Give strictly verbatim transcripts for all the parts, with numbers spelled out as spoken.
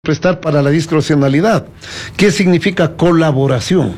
prestar para la discrecionalidad. ¿Qué significa colaboración?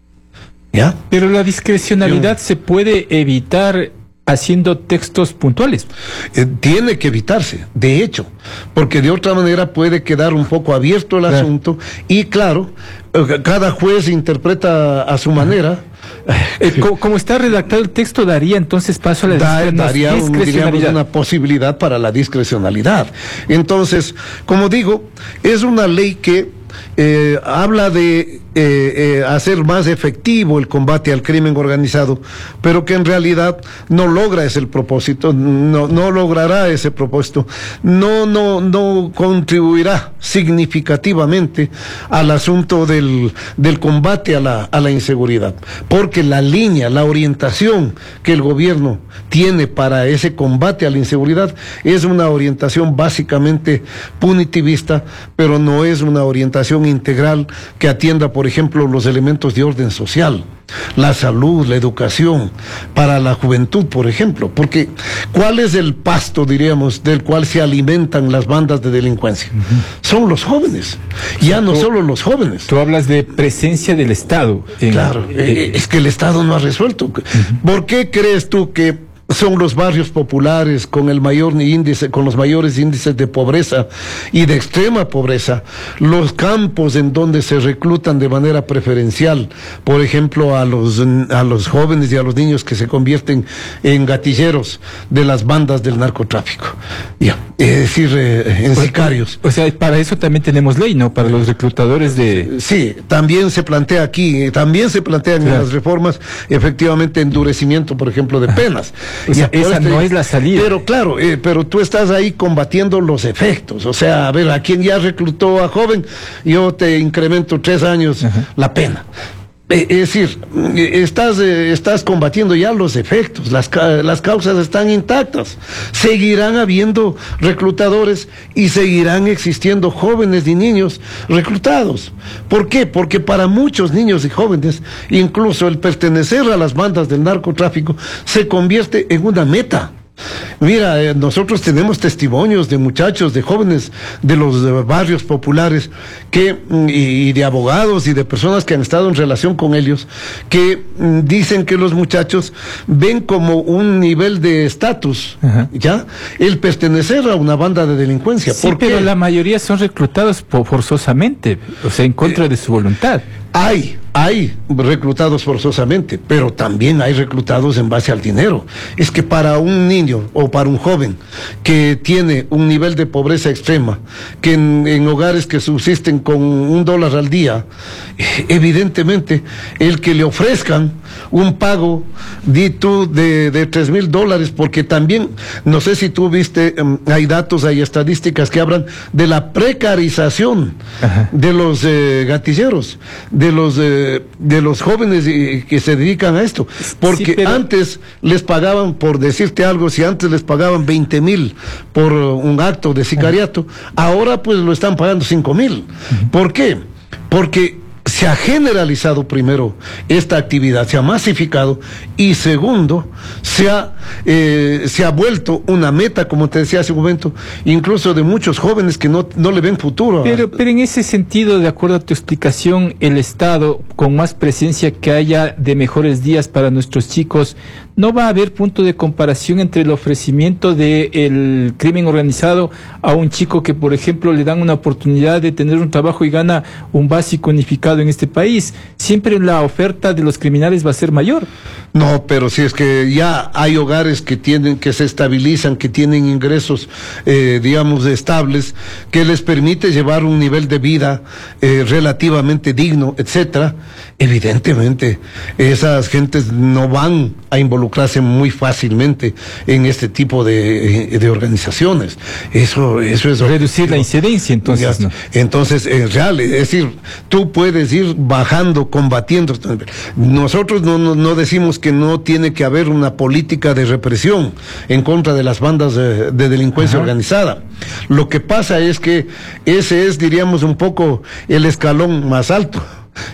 ¿Ya? Pero la discrecionalidad se puede evitar haciendo textos puntuales. Eh, tiene que evitarse, de hecho, porque de otra manera puede quedar un poco abierto el claro. asunto y claro, eh, cada juez interpreta a su manera. Eh, como, como está redactado el texto, daría entonces paso a la da, daría un, diríamos, una posibilidad para la discrecionalidad. Entonces, como digo, es una ley que eh, habla de Eh, eh, hacer más efectivo el combate al crimen organizado, pero que en realidad no logra ese propósito, no, no logrará ese propósito, no, no, no contribuirá significativamente al asunto del, del combate a la, a la inseguridad, porque la línea, la orientación que el gobierno tiene para ese combate a la inseguridad es una orientación básicamente punitivista, pero no es una orientación integral que atienda, por ejemplo, los elementos de orden social, la salud, la educación, para la juventud, por ejemplo, porque ¿cuál es el pasto, diríamos, del cual se alimentan las bandas de delincuencia? Uh-huh. Son los jóvenes, ya no tú, solo los jóvenes. Tú hablas de presencia del Estado. En, claro, eh, es que el Estado no ha resuelto. Uh-huh. ¿Por qué crees tú que son los barrios populares con el mayor índice, con los mayores índices de pobreza y de extrema pobreza, los campos en donde se reclutan de manera preferencial, por ejemplo, a los a los jóvenes y a los niños que se convierten en gatilleros de las bandas del narcotráfico? Ya, es decir, eh, en sicarios. O sea, para eso también tenemos ley, ¿no? Para los reclutadores de... Sí, también se plantea aquí, también se plantean claro. en las reformas, efectivamente, endurecimiento, por ejemplo, de penas. O sea, ya, esa no es la salida. Pero claro, eh, pero tú estás ahí combatiendo los efectos. O sea, a ver, a quien ya reclutó a joven, yo te incremento tres años Ajá. la pena. Eh, es decir, estás, eh, estás combatiendo ya los efectos, las, las causas están intactas. Seguirán habiendo reclutadores y seguirán existiendo jóvenes y niños reclutados. ¿Por qué? Porque para muchos niños y jóvenes, incluso el pertenecer a las bandas del narcotráfico se convierte en una meta. Mira, eh, nosotros tenemos testimonios de muchachos, de jóvenes de los de barrios populares que y, y de abogados y de personas que han estado en relación con ellos que mm, dicen que los muchachos ven como un nivel de estatus, ya, el pertenecer a una banda de delincuencia. Sí, ¿Por pero qué? La mayoría son reclutados forzosamente, o sea, en contra eh, de su voluntad. Hay, hay reclutados forzosamente, pero también hay reclutados en base al dinero. Es que para un niño o para un joven que tiene un nivel de pobreza extrema, que en, en hogares que subsisten con un dólar al día, evidentemente el que le ofrezcan un pago di tú, de, de tres mil dólares, porque también, no sé si tú viste, um, hay datos, hay estadísticas que hablan de la precarización Ajá. de los eh, gatilleros, de los eh, de los jóvenes eh, que se dedican a esto, porque sí, pero... antes les pagaban, por decirte algo, si antes les pagaban veinte mil por un acto de sicariato, Ajá. ahora pues lo están pagando cinco mil. Uh-huh. ¿Por qué? Porque se ha generalizado primero esta actividad, se ha masificado, y segundo, se ha, eh, se ha vuelto una meta, como te decía hace un momento, incluso de muchos jóvenes que no, no le ven futuro. Pero, pero en ese sentido, de acuerdo a tu explicación, el Estado, con más presencia que haya de mejores días para nuestros chicos, ¿no va a haber punto de comparación entre el ofrecimiento del crimen organizado a un chico que, por ejemplo, le dan una oportunidad de tener un trabajo y gana un básico unificado en este país? Siempre la oferta de los criminales va a ser mayor. No, pero si es que ya hay hogares que tienen, que se estabilizan, que tienen ingresos, eh, digamos, estables, que les permite llevar un nivel de vida eh, relativamente digno, etcétera. Evidentemente, esas gentes no van a involucrarse muy fácilmente en este tipo de, de organizaciones. Eso, eso es reducir la incidencia, entonces. ¿No? Entonces, en real, es decir, tú puedes ir bajando, combatiendo. Nosotros no, no, no decimos que no tiene que haber una política de represión en contra de las bandas de, de delincuencia Ajá. organizada. Lo que pasa es que ese es, diríamos, un poco el escalón más alto.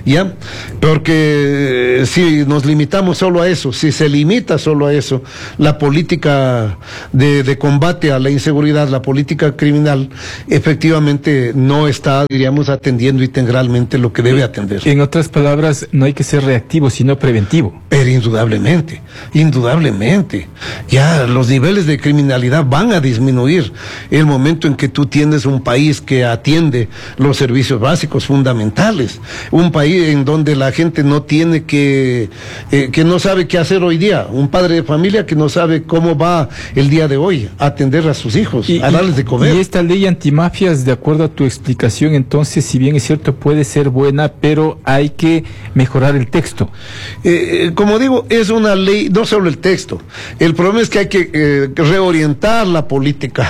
¿ya? Porque si nos limitamos solo a eso, si se limita solo a eso, la política de, de combate a la inseguridad, la política criminal, efectivamente no está, diríamos, atendiendo integralmente lo que debe atender. En otras palabras, no hay que ser reactivo, sino preventivo. Pero indudablemente, indudablemente, ya los niveles de criminalidad van a disminuir el momento en que tú tienes un país que atiende los servicios básicos fundamentales, un país en donde la gente no tiene que, eh, que no sabe qué hacer hoy día, un padre de familia que no sabe cómo va el día de hoy a atender a sus hijos, y, a darles de comer. Y esta ley antimafias, de acuerdo a tu explicación, entonces, si bien es cierto, puede ser buena, pero hay que mejorar el texto. Eh, como digo, es una ley, no solo el texto, el problema es que hay que eh, reorientar la política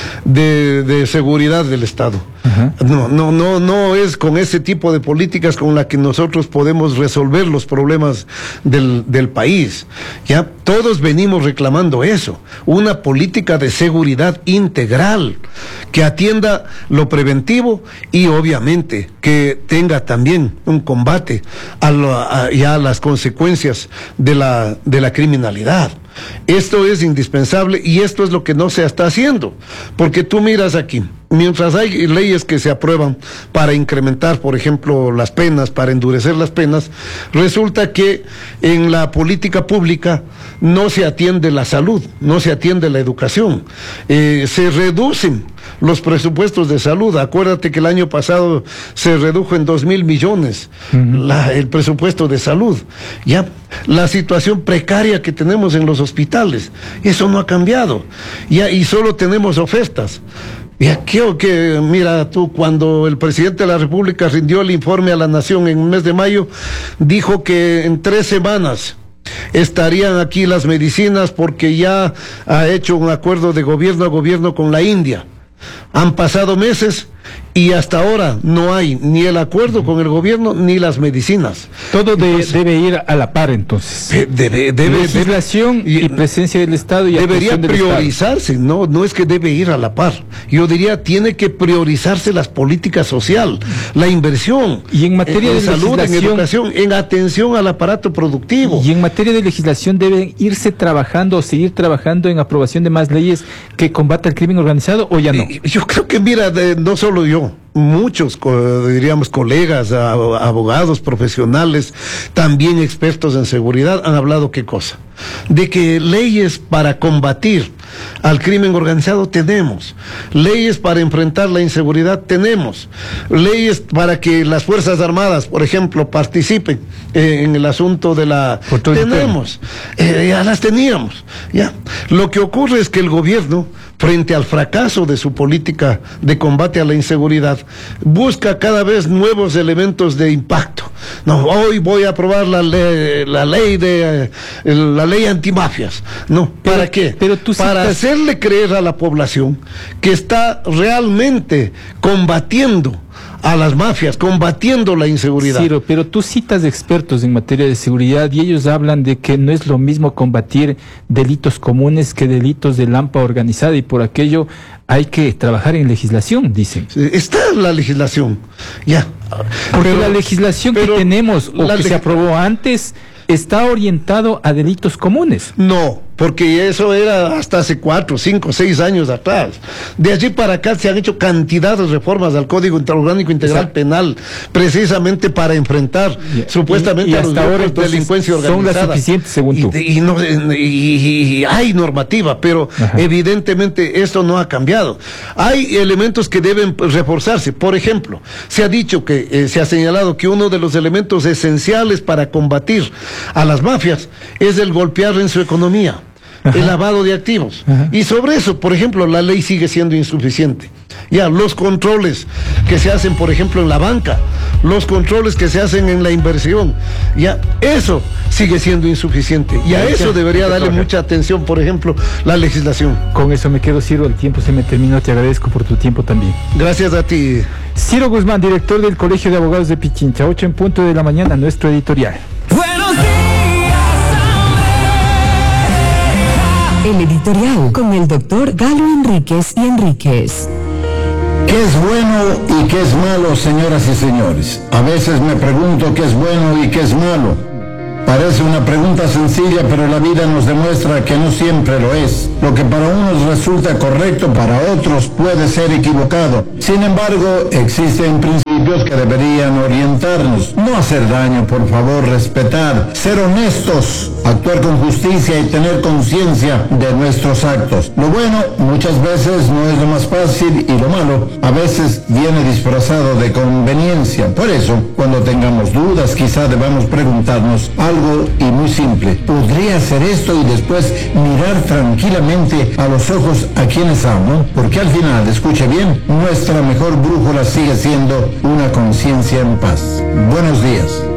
de, de seguridad del Estado. Uh-huh. No, no, no, no es con ese tipo de políticas con la que nosotros podemos resolver los problemas del, del país. Ya todos venimos reclamando eso, una política de seguridad integral que atienda lo preventivo y obviamente que tenga también un combate a, lo, a, ya a las consecuencias de la, de la criminalidad. Esto es indispensable y esto es lo que no se está haciendo, porque tú miras aquí, mientras hay leyes que se aprueban para incrementar, por ejemplo, las penas, para endurecer las penas, resulta que en la política pública no se atiende la salud, no se atiende la educación, eh, se reducen los presupuestos de salud. Acuérdate que el año pasado se redujo en dos mil millones uh-huh. la, el presupuesto de salud. Ya la situación precaria que tenemos en los hospitales, eso no ha cambiado. Ya, y solo tenemos ofertas. Ya creo que, mira tú, cuando el presidente de la República rindió el informe a la Nación en el mes de mayo, dijo que en tres semanas estarían aquí las medicinas porque ya ha hecho un acuerdo de gobierno a gobierno con la India. Han pasado meses y hasta ahora no hay ni el acuerdo con el gobierno ni las medicinas. Todo de, entonces, debe ir a la par, entonces. Debe, debe, legislación debe, y presencia del Estado y debería priorizarse, no, no es que debe ir a la par. Yo diría tiene que priorizarse las políticas sociales, la inversión y en materia en, de en salud, en educación, en atención al aparato productivo. Y en materia de legislación deben irse trabajando o seguir trabajando en aprobación de más leyes que combata el crimen organizado, o ya no. Yo creo que mira, de, no solo yo, muchos, diríamos, colegas, abogados, profesionales, también expertos en seguridad, han hablado qué cosa, de que leyes para combatir al crimen organizado tenemos, leyes para enfrentar la inseguridad tenemos, leyes para que las Fuerzas Armadas, por ejemplo, participen eh, en el asunto de la... Tenemos, eh, ya las teníamos, ya. Lo que ocurre es que el gobierno, frente al fracaso de su política de combate a la inseguridad, busca cada vez nuevos elementos de impacto. No, hoy voy a aprobar la ley, la ley de eh, la ley antimafias. No, ¿para pero, qué? Pero tú para citas... hacerle creer a la población que está realmente combatiendo a las mafias, combatiendo la inseguridad. Ciro, pero tú citas expertos en materia de seguridad y ellos hablan de que no es lo mismo combatir delitos comunes que delitos de lampa organizada, y por aquello hay que trabajar en legislación, dicen. Está la legislación, ya. Porque pero, la legislación que tenemos o que leg- se aprobó antes está orientado a delitos comunes. No, porque eso era hasta hace cuatro, cinco, seis años atrás. De allí para acá se han hecho cantidad de reformas al Código Orgánico Integral Exacto. Penal, precisamente para enfrentar y, supuestamente y, y a los grupos de delincuencia organizada. Son las suficientes, según tú. Y, y, no, y, y hay normativa, pero Ajá. evidentemente esto no ha cambiado. Hay elementos que deben reforzarse. Por ejemplo, se ha dicho que, eh, se ha señalado que uno de los elementos esenciales para combatir a las mafias es el golpear en su economía. Ajá. El lavado de activos. Ajá. Y sobre eso, por ejemplo, la ley sigue siendo insuficiente. Ya, los controles que se hacen, por ejemplo, en la banca, los controles que se hacen en la inversión, ya, eso sigue siendo insuficiente. Y a eso debería darle mucha atención, por ejemplo, la legislación. Con eso me quedo, Ciro, el tiempo se me terminó, te agradezco por tu tiempo también. Gracias a ti. Ciro Guzmán, director del Colegio de Abogados de Pichincha, ocho en punto de la mañana, nuestro editorial. Buenos días. El editorial con el doctor Galo Enríquez y Enríquez. ¿Qué es bueno y qué es malo, señoras y señores? A veces me pregunto qué es bueno y qué es malo. Parece una pregunta sencilla, pero la vida nos demuestra que no siempre lo es. Lo que para unos resulta correcto, para otros puede ser equivocado. Sin embargo, existen principios que deberían orientarnos. No hacer daño, por favor, respetar, ser honestos, actuar con justicia y tener conciencia de nuestros actos. Lo bueno muchas veces no es lo más fácil y lo malo a veces viene disfrazado de conveniencia. Por eso, cuando tengamos dudas, quizá debamos preguntarnos algo y muy simple. ¿Podría hacer esto y después mirar tranquilamente a los ojos a quienes amo? Porque al final, escuche bien, nuestra mejor brújula sigue siendo una conciencia en paz. Buenos días.